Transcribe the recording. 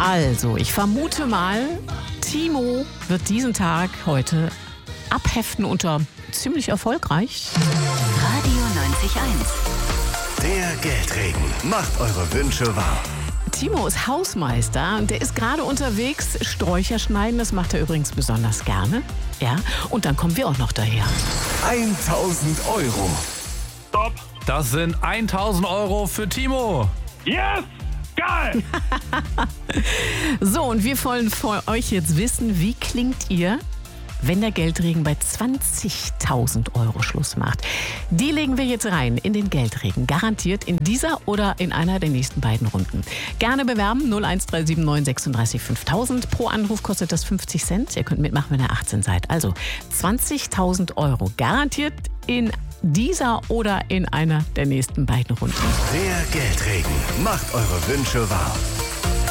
Also, ich vermute mal, Timo wird diesen Tag heute abheften unter ziemlich erfolgreich. Radio 90.1. Der Geldregen macht eure Wünsche wahr. Timo ist Hausmeister und der ist gerade unterwegs. Sträucher schneiden, das macht er übrigens besonders gerne. Ja, und dann kommen wir auch noch daher. 1000 Euro. Stopp. Das sind 1000 Euro für Timo. Yes! Geil! So, und wir wollen von euch jetzt wissen, wie klingt ihr, wenn der Geldregen bei 20.000 Euro Schluss macht? Die legen wir jetzt rein in den Geldregen. Garantiert in dieser oder in einer der nächsten beiden Runden. Gerne bewerben 01379 36 5000. Pro Anruf kostet das 50 Cent. Ihr könnt mitmachen, wenn ihr 18 seid. Also 20.000 Euro garantiert in dieser oder in einer der nächsten beiden Runden. Der Geldregen macht eure Wünsche wahr.